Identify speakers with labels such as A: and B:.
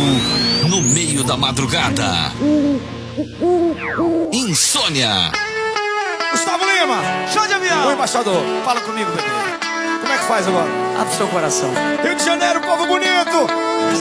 A: no meio da madrugada. Insônia.
B: Gustavo Lima, chão de avião.
C: Oi, embaixador.
B: Fala comigo, bebê.
C: Como é que faz agora?
B: Abre o seu coração.
C: Rio de Janeiro, povo bonito.